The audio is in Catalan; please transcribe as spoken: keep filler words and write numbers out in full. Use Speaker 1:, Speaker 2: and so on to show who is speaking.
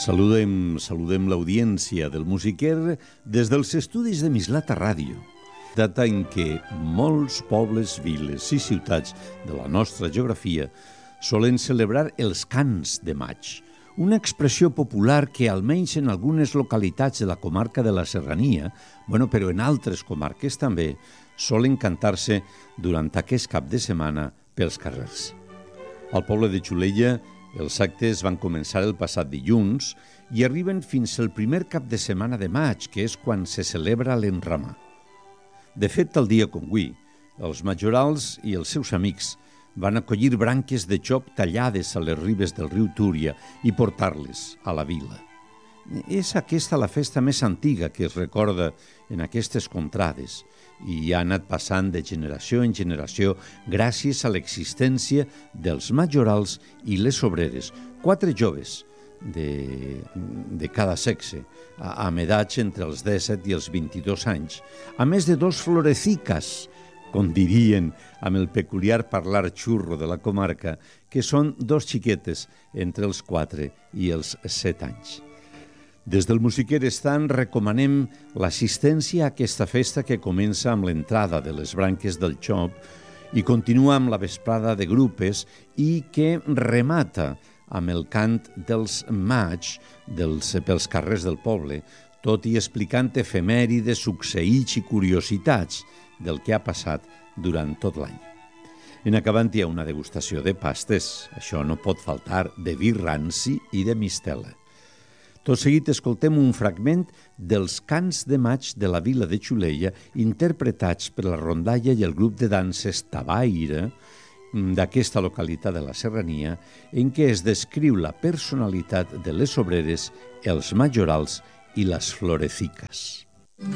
Speaker 1: Saludem, saludem l'audiència del Musiquer des dels estudis de Mislata Ràdio, data en què molts pobles, viles i ciutats de la nostra geografia solen celebrar els Cants de Maig, una expressió popular que, almenys en algunes localitats de la comarca de la Serrania, bueno, però en altres comarques també, solen cantar-se durant aquest cap de setmana pels carrers. Al poble de Xulella, els actes van començar el passat dilluns i arriben fins al primer cap de setmana de maig, que és quan se celebra l'enramar. De fet, tal dia com avui, els majorals i els seus amics van acollir branques de xop tallades a les ribes del riu Túria i portar-les a la vila. És aquesta la festa més antiga que es recorda en aquestes contrades i ha anat passant de generació en generació gràcies a l'existència dels majorals i les obreres, quatre joves de, de cada sexe, amb edats entre els disset i els vint-i-dos anys, a més de dos florecicas, com dirien amb el peculiar parlar xurro de la comarca, que són dos xiquetes entre els quatre i els set anys. Des del Musiquer Estant recomanem l'assistència a aquesta festa que comença amb l'entrada de les branques del xop i continua amb la vesprada de grupes i que remata amb el cant dels maig dels, pels carrers del poble, tot i explicant efemèrides, succeïts i curiositats del que ha passat durant tot l'any. En acabant hi ha una degustació de pastes, això no pot faltar, de vi ranci i de mistela. Tot seguit escoltem un fragment dels Cants de Maig de la vila de Xulella interpretats per la rondalla i el grup de danses Tabaire d'aquesta localitat de la Serrania, en què es descriu la personalitat de les obreres, els majorals i les florecicas.